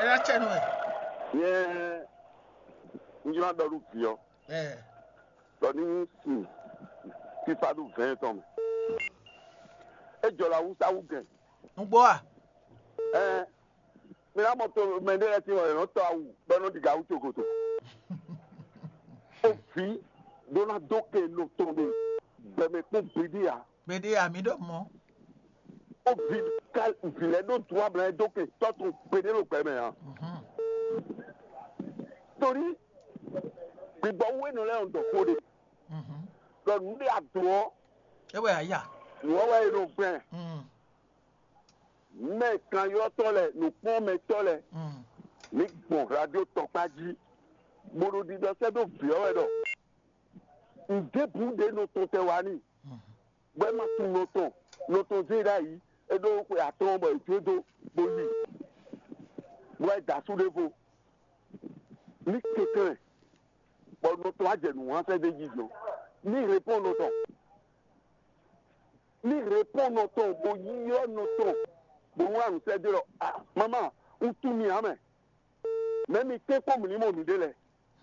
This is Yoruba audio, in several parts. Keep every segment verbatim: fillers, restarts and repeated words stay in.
Era chenwe. Yeah. You are the roof. Eh. Tony si. Qui pas du vingt ans. Et je la où ça ou bien. Ngboa. Eh. Mais la moto, mais de la tienne, on t'a où? Ben on dit gars où tu goto. Au fi, dona doke no tombe. Ben me ko bidia. Bede amido mo. Au fi kal fi le do toi blan doke tot on bede lo peme hein. Mhm. Tori. Bi bo we no le on do ko de. Mhm. Lo ndi ado. Ewe aya. Wo we no pen. Mhm. Mais quand yo tole, nous pon me tole. Mhm. Ni bon radio topaji. Boro di do se do bio e do. Nde bu de no to te wani. Bwe ma tu no to. No to zera yi. E do ko aton bo e do bo yi. Bwe da su de vo. Ni keke. Bon no to aje nu an se de yi jo. Ni répond no to. Ni répond no to bo yi yo no to. Bo wa nu se de lo. Ah, mama, u tu mi ame. Même si c'est comme nous nous délai.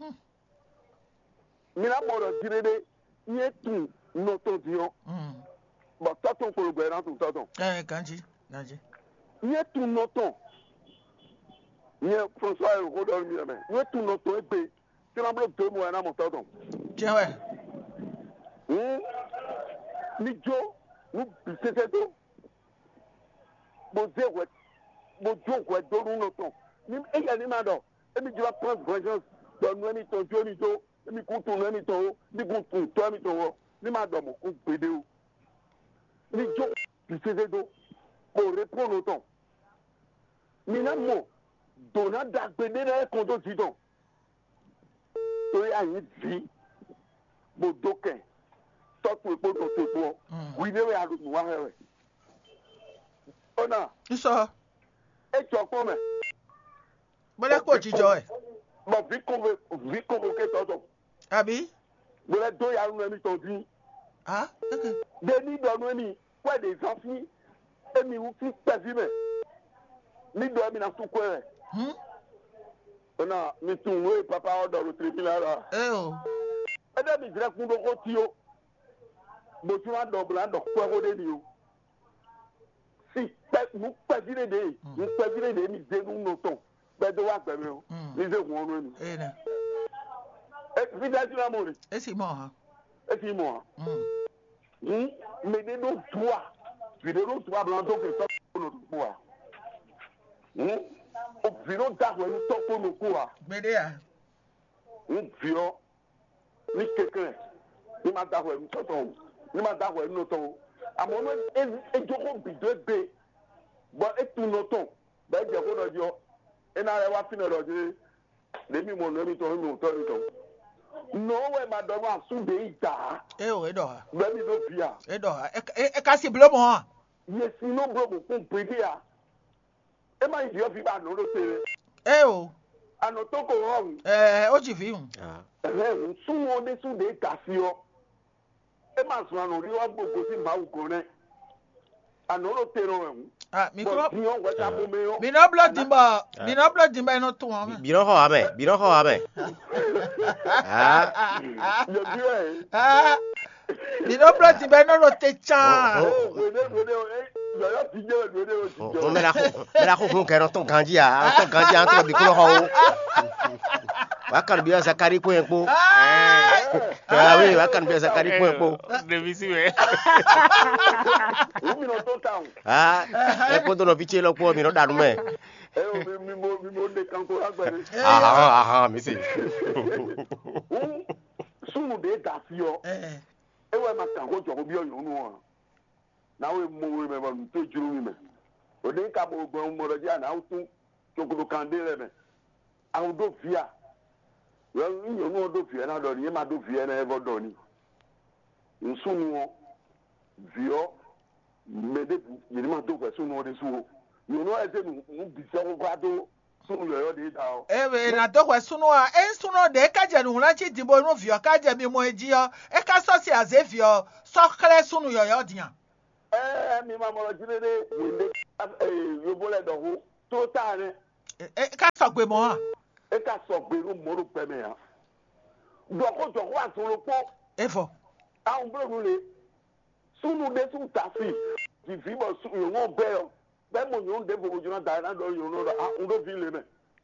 Mais la mort de dire il est tout notre dion. Bon, ça ton pour le gouvernement tout ça ton. Eh, kanji, kanji. Il est tout notre. Il est François et Rodolphe Miamé. Il est tout notre épée. C'est la bloc deux mois à mon tonton. Tiens ouais. Hum. Ni jo, nous c'est tout. Bon Dieu ouais. Bon Dieu ouais donne nous notre. Ni et il y a ni madame. Et puis tu vas prendre vengeance. Donne-moi mi ton Dieu mi to. Et puis qu'on tourne mi to. Ni qu'on tourne toi mi to. Ni madame qu'on pédé ou. Ni jo tu faisais do. Pour répondre au temps. Ni na mo. Donna da pédé dans le compte du don. Tu as une vie. Bon doquin. Toi tu es pour ton secours. Oui, mais à l'autre noir. On a. Tu ça. Et tu as combien? Bọ́lá kò jíjọ ẹ̀. Bon, vi convoqué, vi convoqué tonton. Àbí? Bọ́lá tó yà ń mi ton di. Ah, ok. Deni dọ̀nù mi, wẹ́ des enfants, èmi wù fi pẹ̀sì mẹ́. Mi dọ̀ mi na sukuu rẹ̀. Ọ̀nà mi tún wé papa ọ̀dọ̀ ló tiri mi lára. Ẹ o. Ẹ dẹ́ mi jìrẹ́ kún lóko tí o. Mo tún wá dọ̀ bùrọ̀ àdọ̀ kú ẹ̀kọ́ dé ni o. Si pẹ̀ mú pẹ̀sì lè dé, mú pẹ̀sì lè dé mi dé nù nù tán. Bẹ́ẹ̀ni wá gbẹ̀mí o. Ní ṣe kún ọ̀nà ẹni. Ẹ nà. Ẹ fi dá sí lámò rè. Ẹ sì mọ̀ hàn. Ẹ sì mọ̀ hàn. Mèdè ló tu wa. Fìdè ló tu wa blanc tó kè tọ́kọ̀ ló tu wa. Òfin ló dàgbà ẹni tọ́kọ̀ ló kú wa. Gbèdé à. Ń fi ọ́ ní kékeré. Ní ma dàgbà ẹni tọ́tọ̀ o. Ní ma dàgbà ẹni tọ́ o. Àmọ́ ọ̀nà ejoko bìdó gbé. Bọ́ etu nọ̀tọ̀. Bẹ́ẹ̀ jẹ́ kó lọ jọ. Ena rẹ wá fínà lọ sí lèmi mọ̀ lèmi tó lèmi tó lèmi tó. Nọ́wọ́ ẹ̀ máa dọ̀ wá súnde ìjà. Ẹ o, ẹ dọ̀ ha. Lẹ́mi ló fi à. Ẹ dọ̀ ha. Ẹ ká sí bùlọ́ mọ̀ hàn. Yèsì ló gbọ́ kó pèdé à. Ẹ má yìí fi bá àná ló tẹ̀lé. Ẹ o. Àná tó kò rọrùn. Ẹ ó jì fi hùn. Ẹ̀rẹ́ súnmọ́ ọdẹ súnde ìjà sí ọ. Ẹ má sùn àná orí wá gbogbo sí màá wùkọ́ rẹ̀. Àná ló tẹ̀lé ọ̀hún. Ah, mi kúrò. Mi Mi náà bùlọ̀ dìbò. Mi náà bùlọ̀ dìbò ẹnu tó wọn. Bìrọ̀ hàn amẹ̀. Bìrọ̀ hàn amẹ̀. Yọ̀bí ẹ̀. Mi náà bùlọ̀ dìbò ẹnu ló tẹ tán. Yọ̀yọ̀ ti jẹ́ ìdúró ní oṣù jọ. Mẹ́ra kó fún kẹrin tó ganjí à. Tó ganjí à ń tọ́ bí kúrò hàn o. Wà á kàn bí ọ̀sẹ̀ kárí kó yẹn kó. Kẹ̀wé wà á kàn bí ọ̀sẹ̀ kárí kó yẹn kó. Dèbí sí wẹ̀. Wúmi náà tó tàn. Ẹ kó tó lọ fi tiẹ̀ lọ kó mi náà dànù mẹ́. Ẹ o mi mi mo mi mo de kan ko agbẹ̀rẹ̀. Ahan ahan mi sì. Súnmù de dà sí ọ. Ẹ wá máa kàn kó jọ̀kọ́ bí ọ̀yàn nù wọn. Náà wọ́n mú orí mẹ́fà nù tó jùlọ mi mẹ́. Òde ká mo gbọ́n mo lọ́jà náà ó tún tsokolo kan dé rẹ̀ mẹ́. Àwọn tó fi à. Wọ́n ń yọ̀ ní wọn tó fi ẹ̀ náà dọ̀ ni yẹn máa tó fi ẹ̀ náà ẹ̀ bọ́ dọ̀ ni. Nsúnmù wọn viọ́ mẹ́dẹ́bù yẹn máa tó fẹ́ súnmù wọn de sùn o. Yòònù ẹsẹ̀ nù bisẹ́ kó kó adó sunu yọ̀yọ̀ de ta o. Ẹ na tó wẹ̀ sunu a ẹ sunu de ẹ kájẹ nu wúlọ́ọ̀tì dìbò inú fìọ́ kájẹ mi mọ ẹjí ọ ẹ ká sọ́ọ̀sì àzẹ́ fìọ́ sọ́kẹ́lẹ́ sunu yọ̀yọ̀ dìyàn. Ẹ mi máa mọ̀rọ̀ jíde de wèlé yobo lẹ̀ dọ̀kú tó tà ní E ka so gbe mo ha. E ka so gbe ru mo ru pe me ya. Do ko jo wa so ro po. Efo. A un bro le. Sunu de sun tafi. Di fi mo su yo won be o. Be mo yo de bo jo na da na do yo no do a un do fi le me.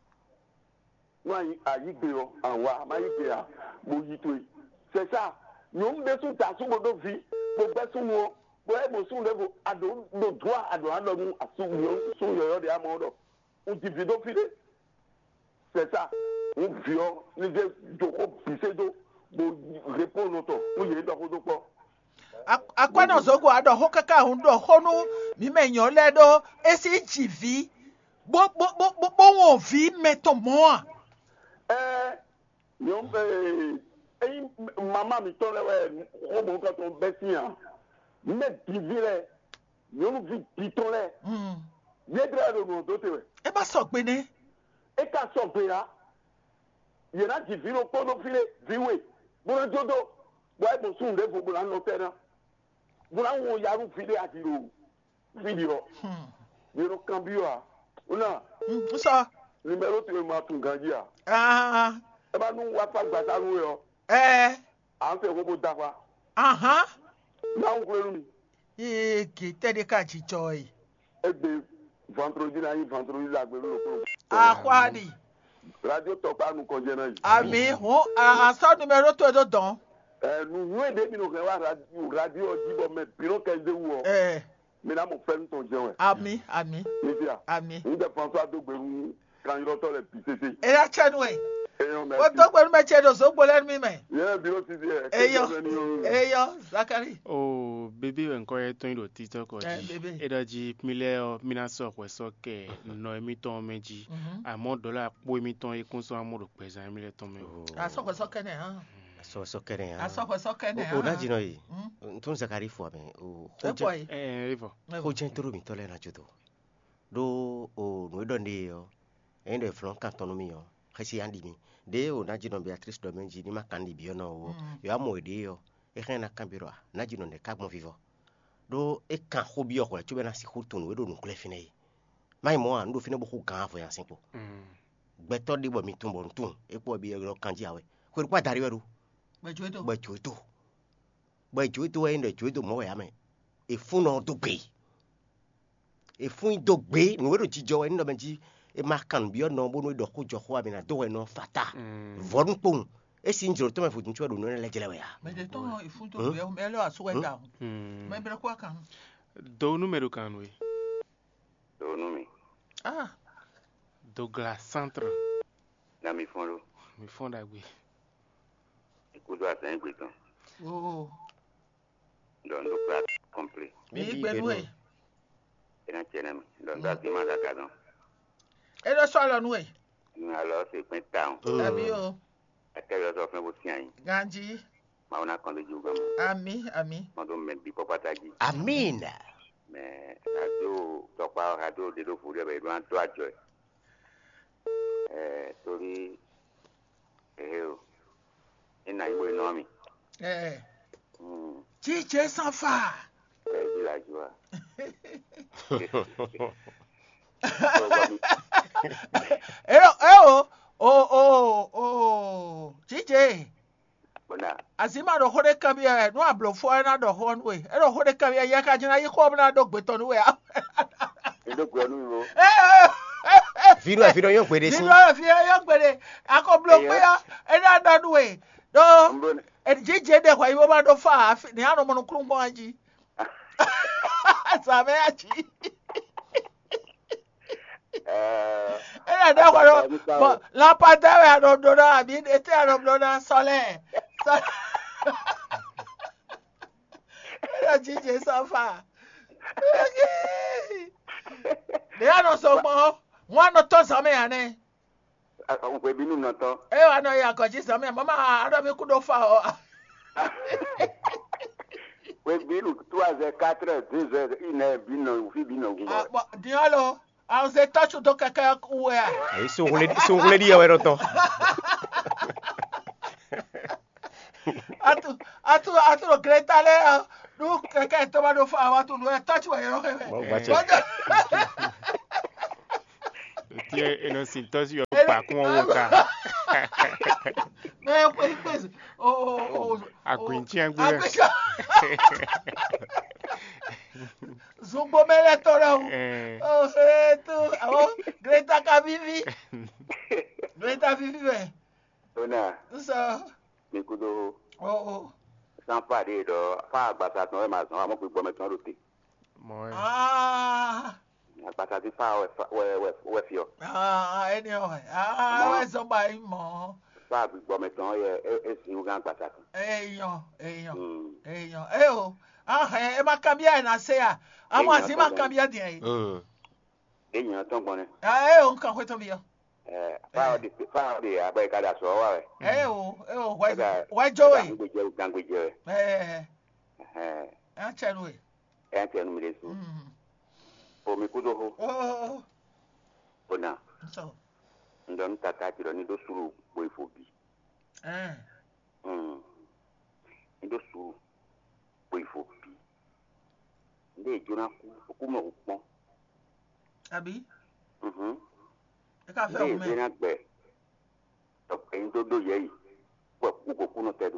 Wọ́n ayi gbé ọ àwọn àmàyí gbé à mo yí tó yìí ṣẹṣà yóò ń bẹ sùn tà sùn gbọdọ̀ fi mo bẹ sùn wọn mo ẹ mo sùn lẹ́fọ̀ àdó mo dùn àdó àdọ́nu àsùn yóò sùn yọ̀yọ̀ de àmọ́ ọ̀dọ̀ o ti fi dó fi dé ṣẹṣà ń fi ọ níjẹ́ jòkó bìṣẹ́ tó mo rẹ́pọ̀ nọ̀tọ̀ mo yẹ dọ́kó tó pọ̀. Akwana zogo ado ho kaka hundo honu mi menyo ledo esi jivi bo bo bo bo won vi meto mo. Eh, yon eh maman mi ton le o mo ka ton besia. Me divire. Yon vi piton le. Mm. Ye dra do no do te we. E ba so pe ne. E ka so pe ya. Ye na divire o pono file viwe. Bo na jodo. Bo ai bo sun de bo bo na no tera. Bo na wo ya ru file ati ro. Video. Hmm. Ye ro cambio a. Una. Mm, so. Numero tu ma tun ganjia. Ah. E ba nu wa pa gbata ru yo. Eh. A fe ko bo da wa. Aha. Na un kwelu mi. E ki te de ka chi choi. E be vendredi na yi vendredi la gbe lo ko. Akwani. Radio Top anu ko je na yi. Ami ho a so numero to do don. Eh nu nu e de mi no ke wa radio radio jibo me biro ke de wo. Eh. Mi na mo fe nton je we. Ami, ami. Ifia. Ami. Ni de François Dogberu kan yo to le P C C. E ya chenwe. Eyo me. O to gberu me chedo so gbole mi me. Yeah, biro ti di e. Eyo. Eyo, Zakari. Oh, bébé encore est ton do TikTok ko Eh, ji. bébé. E da ji mile o mina so ko so ke no emi ton meji. Amo dollar po emi ton e kun so amoro pesa emi le ton me. Asoko sokene ha. So so kere ya. Asoko sokene ha. O na jino yi. Ntun Zakari fo me. O Boy. Eh, Rivo. ko jentro mi tole na judo. Do o no do ndi yo. Endo flon kanton mi yo. Khasi andi mi. De o na jino Beatrice Domenji ni makandi bi yo no wo. Yo amo de yo. E rena kambiro na jino ne kagmo vivo. Do e kan hobi yo ko tube na si hutun we do nu kle fine yi. Mai mo an do fine bo ku gan fo yan sinpo. Mm. Gbeto di bo mi tun bo tun. E po bi yo kanji awe. Ko kwa dari we do. Bejoedo. Bejoedo. Bejoedo e ndo joedo mo ya me. E fun no do gbe. E fun do gbe nu we do jijo e ndo menji e makan bi yo no bo no do ko jo ho abi na do we no fata. Von pon. E si njiro to me fu nchwa do no le jele we ya. Me de ton ifunto be o me lo aso e down. Mm. Me bere kwa kan. Do numero kan we. Do nu mi. Ah. Douglas Centre. Na mi fon lo. Mi fonda gbe. E ko do asan gbe tan. Oh. Don do plat complet. Mi gbenu e. E na chena mi. Don da ti ma da ka don. E lo so lo nu e. Ni alo se pin town. Ami o. E ke yo so fun bo ti ayin. Ganji. Ma ona kan de ju gamo. Ami, ami. Mo do men bi popatagi. Amin. Mais radio topa radio de do furi be do an to ajo. Eh tori eh o. Ina ibo no mi. Eh. Mm. Chiche safa. Eh di la joie. Eh oh oh oh oh Chiche. Bona. Azima do hore kabia no ablofo na do hon we. E do hore kabia ya ka jina yi ko na do gbeto no we. E do gbe nu ro. Eh. Viro e viro yon kwede si. Viro e viro yon kwede. Ako blofo ya e na do no we. Do e Chiche de kwa ibo ba do fa ni ano mo no krumbo anji. Sabe achi. Eh. Era da kwa la pata we ado do na bi ete ado do na sole. Era Chiche safa. De ano so mo, wọ́n no to same ane. On pe binu no to. E wa no ya ko chi same mama ado mi ku do fa o. We binu trois heures, quatre heures, deux heures, une heure binu fi binu go. Ah, dialo, a se touch do kaka ku ya. Ai so ngule so ngule dia we roto. Atu atu atu lo greta le du kaka to ba do fa wa tu no touch we ro he. Ye eno sintosi yo pa kun woka. Mais oui, oui. Oh, oh, Akwinchi angbele. Zumbo meletora. Eh. Oh, c'est tout. Oh, Greta Kavivi. Greta Vivi. Ona, Ça. mi kudo Oh, oh. sans parler de fa gbasa ton e ma son amo pe gbo me ton rote. Moi. Ah. Gbasa ti fa we we we we fio. Ah, anyway. Ah, ouais, somebody mo. Fa bi gbo me ton ye e si u gan gbasa ton. Èèyàn, èèyàn, Mm. èèyàn. Eh oh. Ah, ẹ má kambia na se a. Amo asi má kambia din. Mm. Eyan ton gbon ni. Ah, eh oh, nkan kwe ton biyo. Eh, fa di fa di abe ka da so wa we. Eh oh, eh oh, why Ega- why Joey? Gangbeje gangbeje. Eh, Eh, a chanu e. en tenu mi lesu. Mm. O mi kudo ho. Oh, Ona, so. ndon tata ti ni do suru bo ifobi. Eh. Mm. Ndo su bo ifobi. Nde jona ku ku mo upon. Abi, Mhm. e ka fe Nde o me. jena gbe. To en do do ye yi. Po ku ko ku no tedo.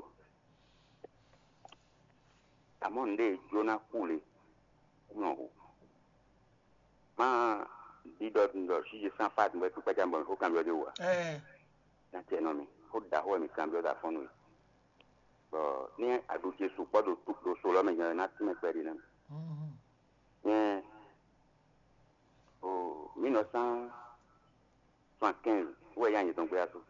Amo nde jona kule. No. Ma di do ndo si je san fat mbe tu pa jambo ko cambio de wa. Eh. Na te no mi. Ho da ho mi cambio da fonu. Bo ni adu je su po do tu do so lo me na ti me peri na. Mhm. Ni o mille neuf cent soixante-quinze wo ya yin ton pe aso.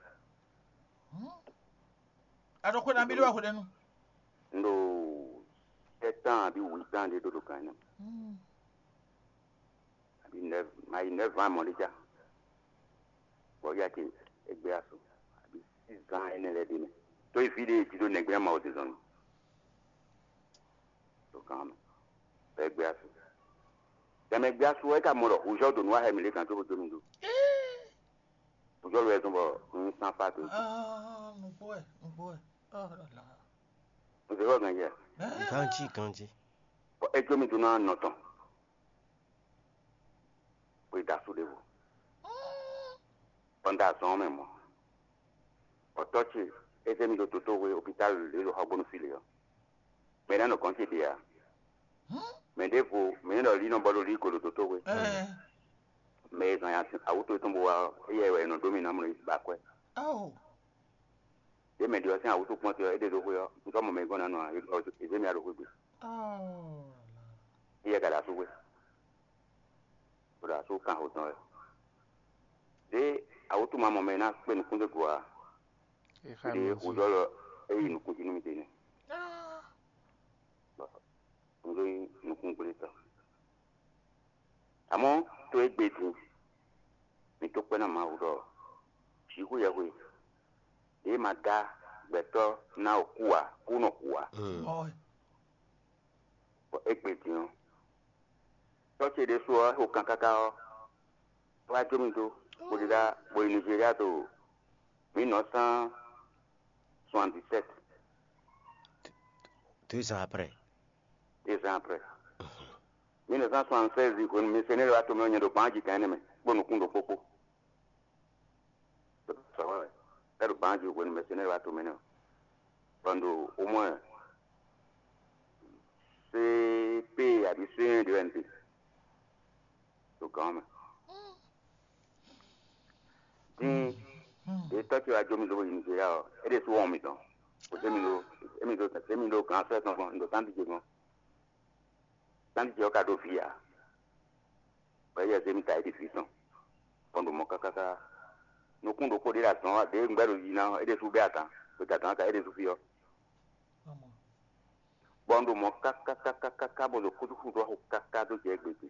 Ado ko na mi wa ko denu. Ndo sept ans bi huit ans de do do kan. Mm. Abi neuf mai neuf ans mo lija. Bo ya ki egbe aso. Abi six ans ene le dine. To ifide ti do negbe ma o de zon. To kan. Egbe aso. Deme egbe aso e ka mo ro ojo do no ha mi le kan to bo do mi do. Ojo lo e so bo un sans pas to. Ah, mon boy, mon boy. Oh là là. O se ro gan ye. Eh. Kanji, kanji. Bo e jo mi do na no ton. Bo da so de wo. Onda son me mo. O tochi e se mi do to to we hospital le lo ha bonu file yo. Me na no kon ti dia. Me de fo me no li no bolo li ko lo to to we. Eh. Me zan ya auto to bo wa e ye we no do mi na mo ba kwe. Oh. De me dio sin auto pon ti e de do yo. Nko mo me go na no e se mi aro ko bi. Oh. Iye ka da so we. Ora so kan ho ton. De auto ma mo me na pe nu kun de go a. E De khamoji. ojo lo e nu kun ti nu mi de ni. Ah. Ndo nu kun ko ta. Amo to e gbe ti. Mi to pe na ma wo do. Chi ku ya ku. E ma da beto na okuwa, kuno kuwa. Mm. Boy. Bo e gbe ti o. To che de so o kan kaka o. Wa jo mi do. Bo de da bo Nigeria to mille neuf cent soixante-dix-sept. Deux ans après. Deux ans après. mille neuf cent soixante-seize, ko mi senere wa to me onye do banji kan ne me. Bo no kun do popo. Ça va. Pero banji ko mi senere wa to me no. Quando au moins C P a dit C un de N P. Donc quand même. Ni de ta tu a jomi do ni ya. E de so won mi ton. O se mi do, e mi do, e mi do kan se ton kon do tanti je kon. Tanti je ka do fia. Ba ya se mi ta di fi ton. Quando mo kaka ka no kun do ko de la ton de ngbero yi na e de su be atan. Ko ta tan ka e de su fi o. Bondo mo kaka kaka kaka bo lo kudu kudu ho kaka do je gbete.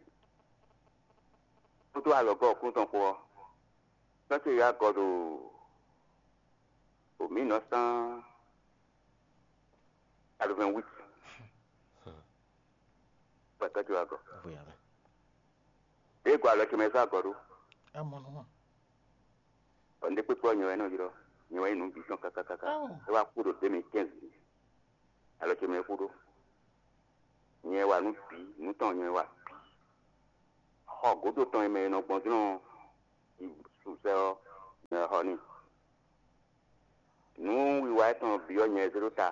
Tutu alo go kun ton ko. Na se ya go do o mille neuf cent quatre-vingt-huit. Pa ta jo go. Oui, E ko alo ke me sa go do. Amo no. Onde pe po nyo eno jiro. Nyo enu bi ton kaka kaka. Oh. E wa kudo deux mille quinze. Alo ke me kudo. Nye wa nu pi, nu ton nye wa pi. Ho godo ton me no gbon no suseo ne honi nu wi wa ton bi o nye zero ta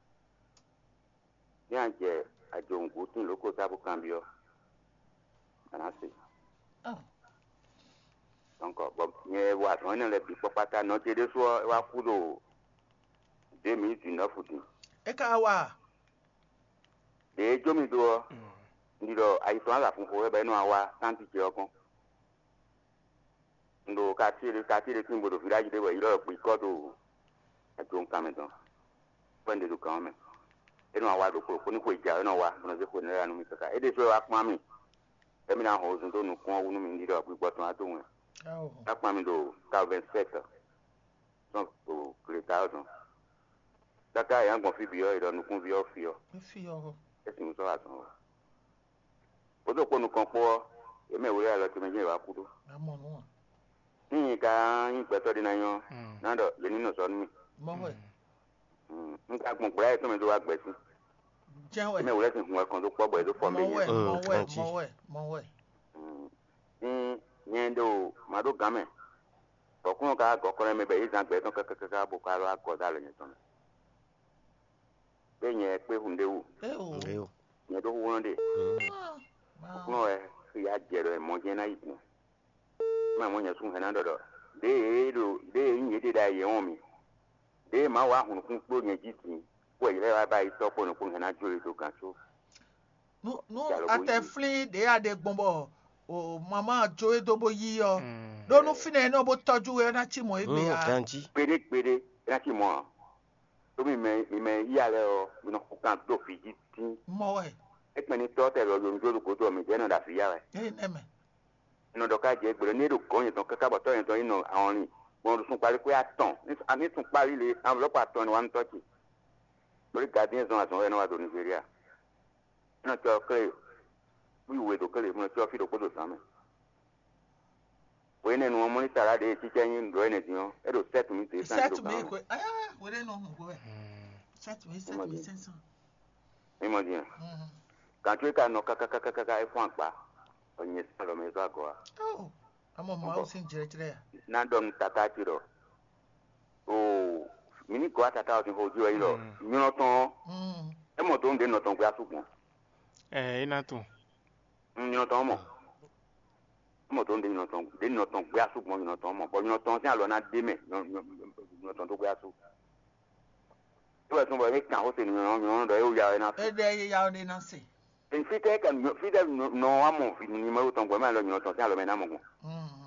ni anje ajongu tin loko sabu cambio anasi Oh. donc bon nye wa ton ne le bi popata no te de so wa kudo deux mille dix-neuf ou dix Eka wa. de jomi do ndiro aiso ala fun ko ebe no awa santi je okon ndo ka tire ka tire tin bodo village de we iro pe kodo ajon kameton pende do kan me eno awa do ko ko ni ko ija eno wa no ze ko ne anu mi kaka e de so akpa mi e mi na ho zun do nu kon wu nu mi ndiro pe gboton adun Oh. akpa mi do ka vingt-sept donc o three daka ya ngbon fi bi o iro nu kun bi o fi o Ifi yo. e si mu so asan o do ko nu kan po e me wo ya lo ti me je wa kudo Amon wo. ni ka yin pe to di na yan Mm. na do le ni no so mi Mo we. nka gbon pe to me do wa gbe si Jan we. me wo le sin fun kan to po bo do fo me Mo we, yen mo we, Kanchi. mo we, mo we. ni yen do ma do game ko kun ka ko ko me be izan gbe ton ka ka ka bo ka ro ko da le yen ton be yen pe hunde wu Eh o. Eyo. yen do won de Ah. kun e ya jero e mo je na itin ma mo yen sun hena do do de do de yin de da ye on mi de ma wa hun kun po yen jitin ko ile wa ba ito ko nu kun hena jore do kan so Nu nu Jalo ate boyi. flin de ade gbombo. O mama jo e do bo yi yo. Mm. Do nu fine no bo toju e na chi mo igbe Mm, ya. Kanchi. pere pere láti mọ tó mi mẹ ìmẹ yíyàlẹ ọ mi náà kàn tó fi jí tí Mo we. ẹpẹ ní tọ́tẹ̀ lọ lórí olùkó tó mi jẹ́ náà dàfi yára ẹ̀ Eh neme. iná dọ́ka jẹ́ gbèrè ní èrò kan yẹn tán kẹ́kẹ́ bọ̀ tọ́ yẹn tán iná àwọn rìn wọn tún parí pé àtàn ní tún parí lé àwọn ọlọ́pàá tán ni wọ́n ń tọ́kì lórí gàdíyàn sàn àtàn ẹ̀rọ àdó nàìjíríà náà tí ọ kẹ́lẹ̀ bí ìwé tó kẹ́lẹ̀ fún ẹ tí ọ fi dòkódò sàmì wọ́n nínú wọn mọ́nítà aládé tíṣẹ́ yín lọ́ọ́ ẹ̀ nìyẹn ẹ̀rọ sẹ́ẹ̀tù mi tèé sáà Set me ko. Ah, we dey no go we. Mm. Set me, set me sense. mímọ́ diyan Mhm. kàtúwé ká nọ kákákákáká ẹ fún àgbà ọ̀nyẹ̀ sálọ mi ẹ̀sọ́ àgọ́ wa Oh. Amo ma o sin jere jere ya. nádọ́m tata ti rọ̀ ooo mini kọ́ àtàtà ọ̀sìn fojú ẹ̀ yìí lọ yúnà tán Mm. ẹ mọ̀ tó ń dé nà tán gbé asùnkùn Eh, ina tu. yúnà tán mọ̀ ẹ mọ̀ tó ń dé yúnà tán dé nà tán gbé asùnkùn yúnà tán mọ̀ bọ̀ yúnà tán sí àlọ́ náà dé mẹ̀ yúnà tán tó gbé asù. tó bẹ̀ tún bọ̀ ẹ kàn ó sì yúnà yúnà dọ̀ ẹ ó yà ẹ náà. E de ye ya o de na se. fitẹ ka fitẹ nọ wa mọ numéro tán gbọ́ ẹ máa lọ yúnà tán sí àlọ́ mẹ́ náà mọ̀ gbọ́n. Mhm.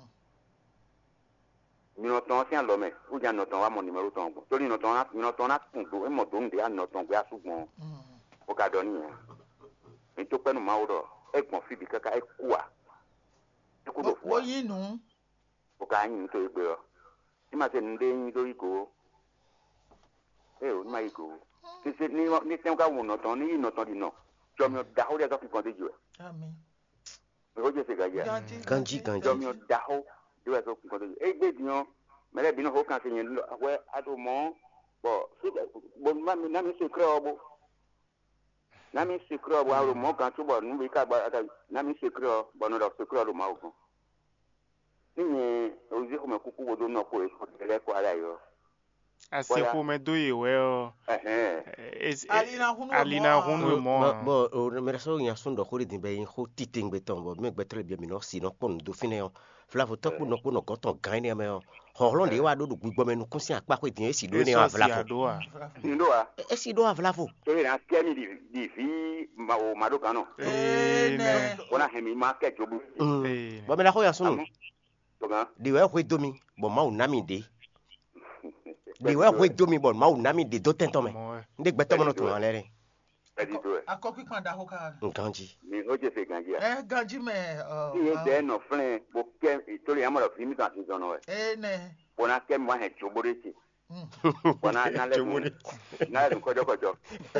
Minotɔn si alɔmɛ o ja nɔtɔn wa mɔ nimero tɔn gbɔ torí nɔtɔn na minotɔn na kun do e mɔ tó ń de a nɔtɔn gbé asu gbɔn Mhm. o ka dɔn nìyẹn nítorí pẹ́ẹ́nu máa wò dọ̀ ẹ gbɔn fibi kankan ẹ kú wa ẹ kú dò fún Bo wa yin nu. o ka yin nítorí pé ọ ní ma ṣe ní dé yin lórí ko ẹ o ní ma yí ko ṣíṣe ní ní tẹ́wọ́n ká wò nɔtɔn ní yí nɔtɔn di nɔ jọmi da ó dẹ́ sọ́kì kan dé jù ẹ̀ Amen. o jẹ́ sèga jẹ́ Kanchi, Kanchi. jọmi da ó dé sọ́kì kan dé jù ẹ gbé diyan mẹlẹ bínú ó kàn sí yẹn lọ àwẹ àdùnmọ́ bọ̀ síbẹ̀ bọ̀ nami nami sekere ọbọ nami sekere ọbọ àrùmọ́ kan túbọ̀ níbi ká gba ata nami sekere ọ bọ̀nù dọ̀ sekere ọdún máa gùn níyẹn ozi kò mẹ kúkú wo ló nọ kó èso tẹlẹ kó ara yọ Aseko me do ye we o. ẹhẹn Es Alina hunu mo. alina hunu mo. Bo o mera so nya sun do khori din be yin ho titing beton bo me gbetre bi mi no si no pon do fine yo. Flavo to ku no ku no goton gan ni me yo. Horlon de wa do du gbigbo menu kun si apa ko din e si do ni wa Eso si flavo. adoa. nílò wa E si do wa flavo. torí náà kẹ́mi di di fi ma o màdó kan náà Eh ne. wọn náà hẹmi máa kẹ́ jobu Mm. Eh. Bo mera ho ya sun. tó gan De we ho do mi bo ma o na mi de. De we ho do mi bo ma o na mi de do tento me. Mo. Nde gbeto mo no tun ale re. ẹdi tó ẹ Akọkwi kan da ho ka. Kanchi. ní ó jẹ́ sè gànjẹ́ Eh ganji me. tí yé dẹ́ nọ fúnẹ̀ bó kẹ́ torí àmọ́ lọ fi mí tàn sí sọ̀nà ẹ̀ Eh ne. wọn náà kẹ́mi wá hẹ̀ jobo de ti. Mm. Wana nale dun nale dun kojo kojo.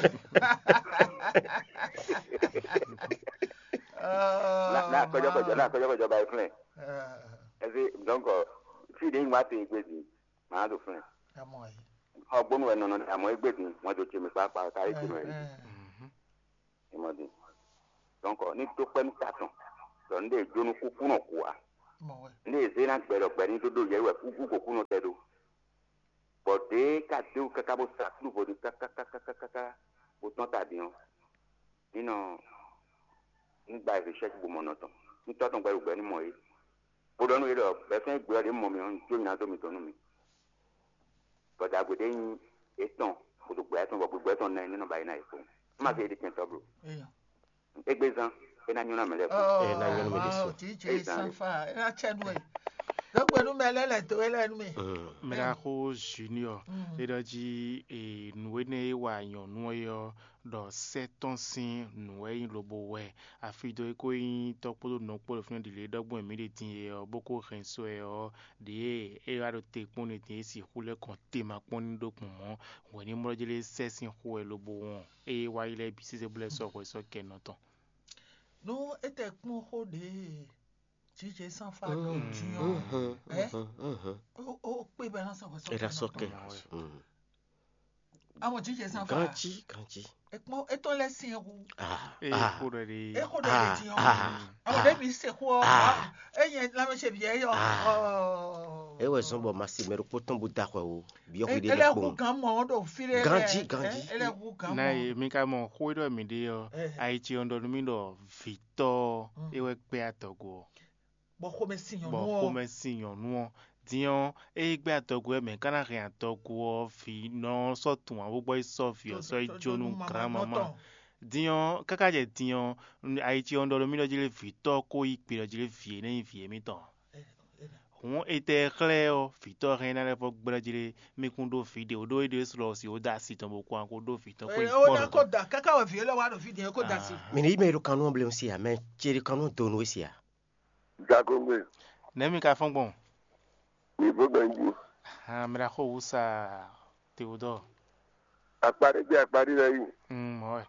Na na kojo kojo na kojo kojo by friend. Ezi donc fi de ngwa te igbedi ma do friend. Amo yi. Ogbonu eno no amo igbedi won do ti mi pa pa ka iti no yi. Mhm. Imodi. Donc ni to pe nta ton. So nde jonu kuku no kuwa. Mo we. Ni se na pero pe ni todo ye we ku ku ku no te do. Bode ka de ka ka bo sa lu bo ka ka ka ka ka ka bo ton ta bi on. Nino ngba research bo mo no ton. Ni to ton gba ugbe ni mo yi. Bo do no ye do be fe gbe ri mo mi on jo na to mi to no mi. Bode agode yin eton bo do gbe ton bo gbe ton na ni no ba ina ifo. Ma se di ken to bro. Eh. Egbezan ena nyona mele ko. Oh, Eh, na nyɔnu mi de oh, so. teacher Sanfa. Ina chenwe. Donc nous melele to ele nu mi. Miracle Junior, Mm. et dit, et nous ne voyons nous dans sept ans si nous avons le beau a fait de quoi il t'a pas de non pour le fin de l'année d'abord milité beaucoup rinso et de et à le téléphone était si roule compter ma bonne document on est mort de les sessions où est le bon et ouais il est bis c'est blessé sur quoi ça qu'est notre Nous était con de teacher Sanfa no Mhm, jion. mhm, Eh? mhm, mhm. O o pe balance ko so. Era só que. Amo teacher Sanfa. Grandi, grandi. E mo e ton lesin ru. Ah, et ah. pour E les ko de Ah, jion. ah, Amo ah. de mi se ko. Ah. E yen la me che bien yo. Ah. Oh. Ewe zombo masi mero potom buda kwa o. Biyo E kuide ele le ku pon. kan mo do fire. Grandi, grandi. Ele ku kan na mo. mi ka mo ko do mi de Eh. Haiti on do mi do Victor Mm. e we pe atogo Bo ko me sin yo bon no. comme si on nous dion e gbe atogo me kana rin atogo fi no so tun àwọn boy so fi o so jonu grandmama dion kaka je dion Haiti on do mi do jile Victor ko ipe do jile fi ne fi mi ton on était clair Victor rien na le gbe jile mi kun do fi de o do e de so si o da si ton bo ko an ko do Victor ko E o na ko da kaka wa fi ele wa do fi de ko da si. Mini imero kanu amble si ya, men cheri kanu donu si ya. Jakongwe. ne mi ka fon bon Ni bo ganji. ah me la ko usa Theodore Apare bi apare ra yi. mm ouais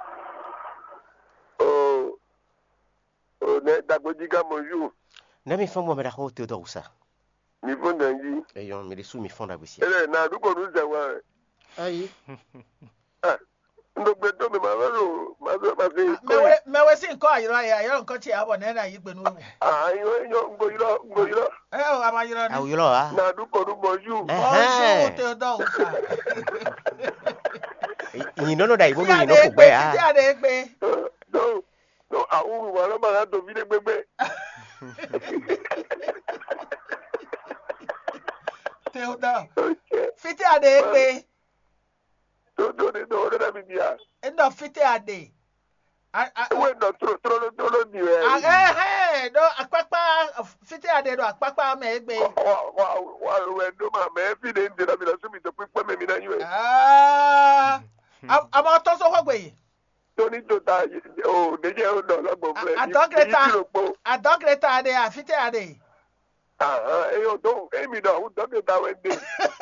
O o ne dagboji ka moju. Na mi fon mo mera ko te do usa. Ni bo ganji. E yon mi de su mi fon da busi ya. Ele na du ko nu se wa. Ayi. Ah. Ndo gbe to me ma ro ma so ma se. Me we me we sin ko ayiro ya ayiro nkan ti abo na na yi gbe nu. Ah, yo yo ngo yiro ngo yiro. E o amayiro ni. Awu yo ah. Na du ko nu moju. Bonjour Theodore Usa. Yin no no dai bo mi no Ti ko gbe ade ah. gbe. No. No, awuru wa lo ma na to fi de gbegbe. Theodore. Okay. Fiti ade gbe. To to de do de bi bia. E no fiti ade. A a We no tro tro tro lo ni we. a eh eh do apapa fiti ade do apapa me gbe. Wa wa wa we do ma me fi de ndi na mi na su mi to pipe me mi na yu. Ah. Amo to so ko gbe. To ni to ta o de je o do logbo fle. Adogreta. Adogreta ade a fiti ade. Ah, ah, e yo do e mi do o dogreta we de.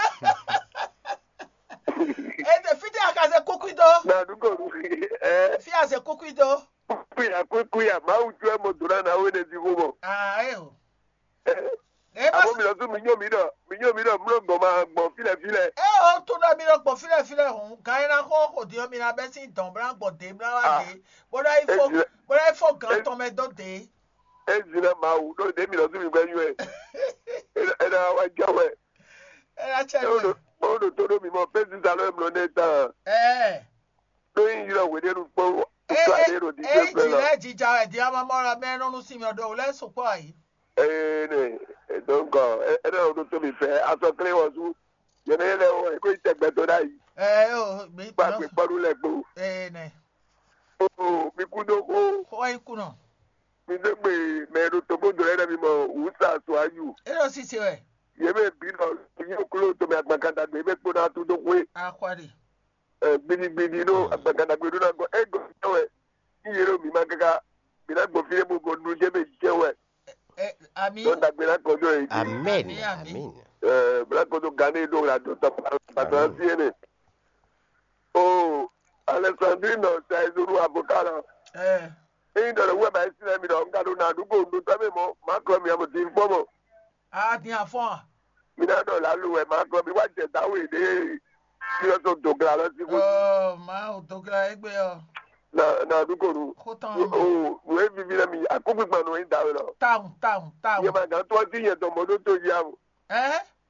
E de fiti akaze kukuido. Na du ko eh Fi ase kukuido. ku ya ku ku ya ma u ju e mo dura na we de ti ko mo. Ah eh o. Eh. E Abo ma mi lo su mi yo mi do mi yo mi do mo go ma gbon file file. e o tun na mi ro po file file hun ka ina ko ko di o mi na be sin don bran gbo de bran wa de. Boda ifo boda ifo gan to me do de. E zina ma u do de mi lo su mi gbe yu e. E na wa jawe. E la E o chenwe. do o do to do mi mo pe si sa lo mo ne ta. Eh. Do yin yiro we de ru po. E Ka e de ro di e pe ji lo. le ji ja e di ama mo ra me no si mi odo o le so po yi. Eh ne e don go e na o do to mi fe aso kle wo su. Ye ne le o e ko ite gbe to dai. Eh o mi Pa pe paru le gbo. eh ne. O mi ku do ko Ko yi ku no. mi de gbe me ru to bo do re mi mo u sa so ayu. E lo si se we. Ye me bi no yi o klo to me agbakada gbe be ko na tu do we. Akwari. Eh gbini gbini no agbakada gbe do na go e go we. Yero mi ma gaga mi na gbo fi mo go nu je be je we. Eh ami. Don da gbe na ko do e. Amen. Amen. Amen. Eh bla ko do gane do la do ta pa ta siene. Oh, Alessandrino sai zuru avocado. Eh. E ndo le we ba si na mi do ngado na du go ndu ta me mo ma ko mi am ti fomo. A di afon. Mi na do la lu we ma ko mi wa je ta we de. Ti o so do gra lo si ku. Oh, ma o to gra egbe o. na na dukoro Kotan. o we vivi na mi akugbe gbanu yin dawe lo Taun, taun, taun. ye ma gan to ti yen to mo do to ya o Eh?